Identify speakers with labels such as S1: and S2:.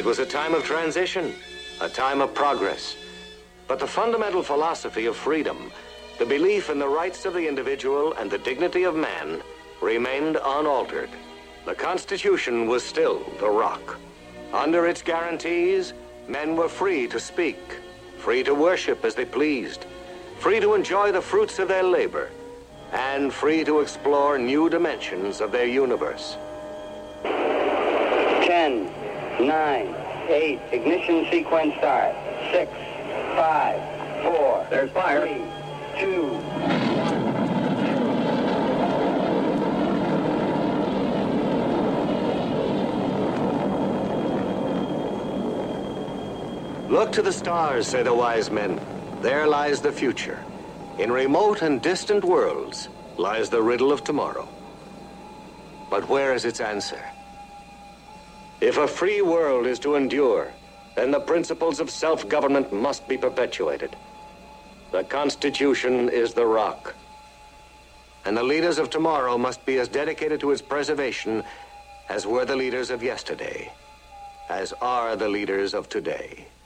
S1: It was a time of transition, a time of progress. But the fundamental philosophy of freedom, the belief in the rights of the individual and the dignity of man, remained unaltered. The Constitution was still the rock. Under its guarantees, men were free to speak, free to worship as they pleased, free to enjoy the fruits of their labor, and free to explore new dimensions of their universe.
S2: 10, 9, 8, ignition sequence start. 6, 5, 4.
S3: There's fire.
S2: 3, 2.
S1: Look to the stars, say the wise men. There lies the future. In remote and distant worlds lies the riddle of tomorrow. But where is its answer? If a free world is to endure, then the principles of self-government must be perpetuated. The Constitution is the rock. And the leaders of tomorrow must be as dedicated to its preservation as were the leaders of yesterday, as are the leaders of today.